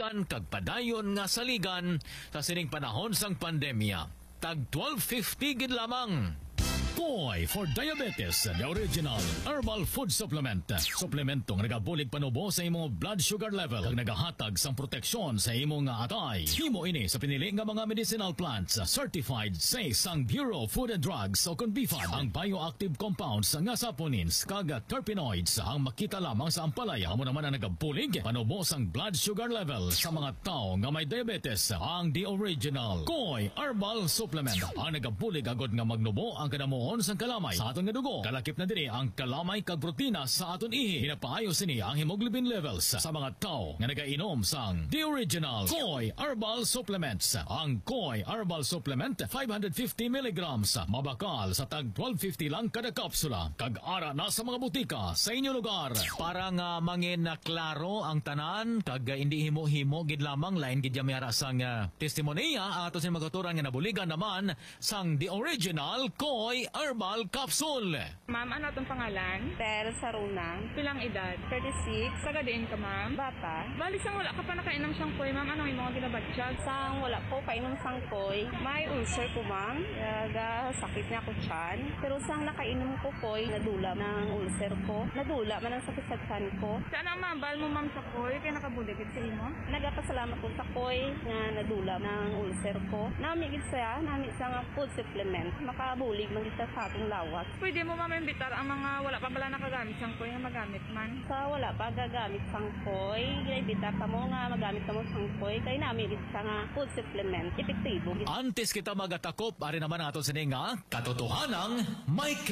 kabuligan kag padayon nga saligan sa sining panahon sang pandemya. Tag 12.50 gid lamang. Koy for diabetes, the original herbal food supplement. Suplementong nagabulig panubo sa imong blood sugar level kag nagahatag sang proteksyon sa imong atay. Himo ini sa pinili nga mga medicinal plants certified sa sang Bureau of Food and Drugs o BFAD. Ang bioactive compounds nga saponins kag terpenoids ang makita lamang sa ampalaya. Amo naman ang nagabulig panubo sang blood sugar level sa mga tao nga may diabetes. Ang the original Koy herbal supplement ang nagabulig agad nga magnubo ang kanamo sang kalamay sa aton nga dugo. Kalakip na diri ang kalamay kag protina sa aton ihi. Hinapaayos sini ang hemoglobin levels sa mga tao nga nagainom sang the original Koy herbal supplements. Ang Koy herbal supplement 550 mg mabakal sa tag 12.50 lang kada kapsula. Kag ara na sa mga butika sa inyo lugar. Para nga mangin na klaro ang tanan kag hindi himo-himo gid lamang lain gid yamara sang testimonya ato sin magaturan nga nabuligan naman sang the original Koy herbal capsule. Ma'am, ano itong pangalan? Tel Sarunang. Pilang edad? 36. Sagadiin ka, ma'am? Bata. Bali sang wala ka pa nakainom siyang koy, ma'am. Anong imong ginabadyag? Sang wala po painom sang koy. May ulcer ko, ma'am. Sakit niya ako tiyan. Pero sang nakainom ko koy, nadula ng ulcer ko. Nadula man ang sakit sa tiyan ko. Saan ang mabal mo, ma'am, sa koy? Kaya nakabuligid sa imo? Nagapasalamat ko sa koy na nadula ng ulcer ko. Namigid siya, namig sa nga food supplement. Makabulig man dito sa atong lawas. Pwede mo, ma'am, imbitar ang mga wala pa pala nakagamit siyang koy nga magamit man? Sa wala pa gagamit sang koy, ginaibitar ka mo nga magamit ka mo sang koy, kaya namigid sa nga food supplement. Epektibo. Antes kita magatakop, ari naman ato sini nga katotohanang may K.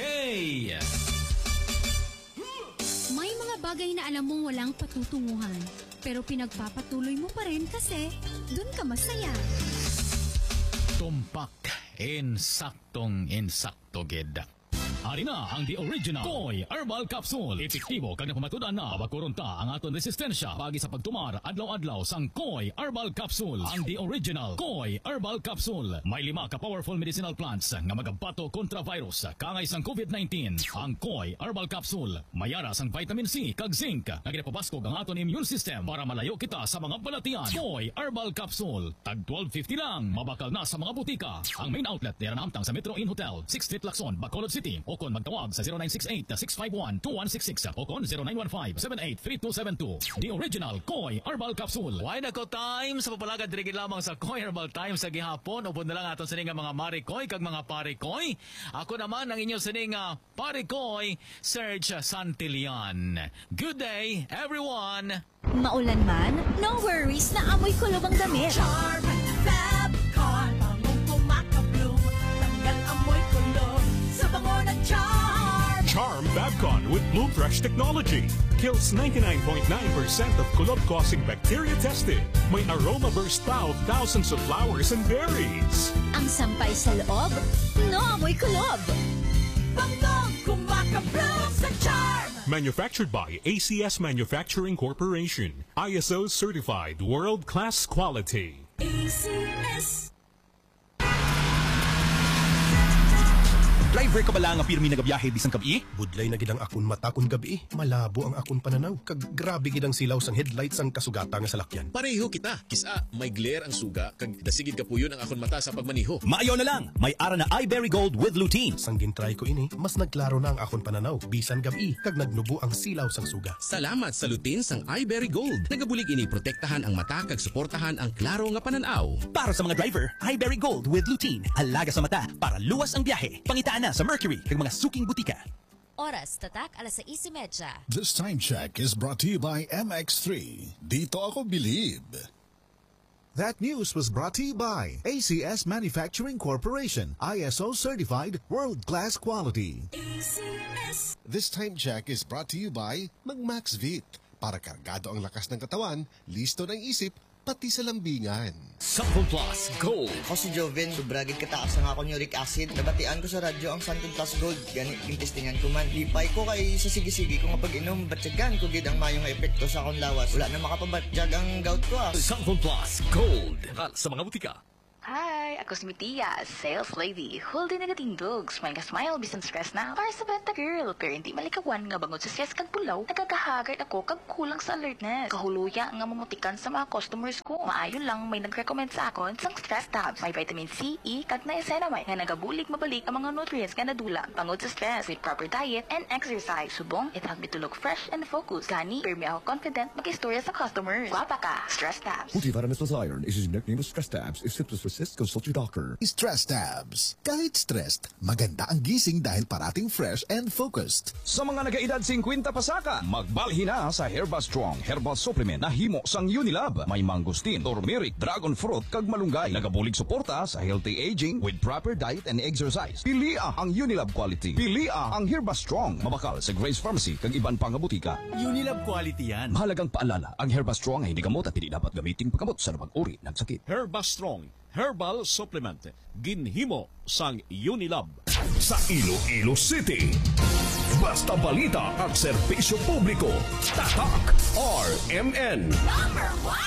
May mga bagay na alam mong walang patutunguhan, pero pinagpapatuloy mo pa rin kasi dun ka masaya. Tumpak, insaktong-insakto gid. Ari na ang the original Koy herbal capsule. Epektibo kag napamatudan na mabakuronta ang aton resistensya pagi sa pagtumar adlaw-adlaw sang Koy herbal capsule. Ang the original Koy herbal capsule may 5 ka powerful medicinal plants nga magabato kontra virus kangay sang COVID-19. Ang Koy herbal capsule mayara sang vitamin C kag zinc nga ginapabaskog ang aton immune system para malayo kita sa mga balatian. Koy herbal capsule tag 12.50 lang, mabakal na sa mga butika. Ang main outlet nila naamtang sa Metro Inn Hotel, 6th Street, Lacson, Bacolod City. O kon magtawag sa 0968-651-2166 o kon 0915-783272. The original Koy herbal capsule. Why nako time sa papalagad diri lamang sa Koy herbal time sa gihapon. Upod na lang aton sining mga Marikoy kag mga Parikoy. Ako naman ang inyo sining Parikoy, Serge Santillan. Good day everyone. Maulan man, no worries na amoy kulob ang damit. Charm Fabcon, pangong pumakabloom, tanggal amoy kulob sa bango ng Charm. Charm Fabcon with Bloom Fresh technology kills 99.9% of kulob-causing bacteria tested. May aroma burst pa of thousands of flowers and berries. Ang sampay sa loob, no amoy kulob. Bangong kumakabloom sa Charm. Manufactured by ACS Manufacturing Corporation. ISO certified world-class quality. ACS. Driver ka ba lang ang pirmi na gabiyahe bisang kabi? Budlay na gidang akon mata kun gabi. Malabo ang akon pananaw. Kag grabe gidang silaw sang headlights ang kasugata nga salakyan. Pareho kita. Kisa, may glare ang suga. Kag dasigid ka puyon ang akon mata sa pagmaniho. Maayaw na lang. May ara na iBerry Gold with lutein. Sang gintry ko ini, mas nagklaro na ang akon pananaw. Bisan gabi, kag nagnubo ang silaw sang suga. Salamat sa lutein sang iBerry Gold. Nagabulig ini protektahan ang mata kag suportahan ang klaro nga pananaw. Para sa mga driver, iBerry Gold with lutein. Alaga sa mata para luwas ang biyahe. Pangitaan na sa Mercury kag mga suking butika. Oras, tatak, 6:30. This time check is brought to you by MX3. Dito ako believe. That news was brought to you by ACS Manufacturing Corporation. ISO certified world-class quality. ACS. This time check is brought to you by Magmax Vit. Para kargado ang lakas ng katawan, listo ng isip, pati sa lambingan. Santon Plus Gold. Ako si Joven, sobragid kataas ang akong uric acid. Nabatian ko sa radyo ang Santon Plus Gold. Ganit yung testingan ko man. Lipay ko kay sa sige-sige ko nga pag-inom. Batyagan ko gid ang mayong epekto sa akong lawas. Wala na makapabatyag ang gout ko Santon Plus Gold. Sa mga butika. Hi! ako si Mitia, sales lady. Huldi nagatindog, smile ka smile, bisan stress na. Para sa benta girl, pero hindi malikawan nga bangod sa stress kag pulaw. Nagkakahagard ako kag kulang sa alertness. Kahuluya nga mamutikan sa mga customers ko. Maayon lang may nag-recommend sa akon sang stress tabs. May vitamin C, E, kag niacinamide nga nagabulig mabalik ang mga nutrients nga nadula bangod sa stress with proper diet and exercise. Subong, it help me to look fresh and focused. Gani, permi ako confident mag-istorya sa customers. Guwapa ka, stress tabs. Multivitamin plus iron is his nickname of stress tabs. If symptoms persist, consult your doctor. Stress tabs. Kahit stressed, maganda ang gising dahil parating fresh and focused. Sa mga nagaedad 50 pasaka, magbalhin na sa Herba Strong Herbal Supplement na himo sang Unilab. May mangustin, turmeric, dragon fruit, kag malunggay. Nagabulig suporta sa healthy aging with proper diet and exercise. Pilia ang Unilab quality. Pilia ang Herba Strong. Mabakal sa Grace Pharmacy kag iban pang butika. Unilab quality yan. Mahalagang paalala, ang Herba Strong ay hindi gamot at hindi dapat gamitin paggamot sa nabang uri ng sakit. Herba Strong Herbal Supplement. Ginhimo sang Unilab. Sa Iloilo City, basta balita at serbisyo publiko. Tatak RMN. Number 1.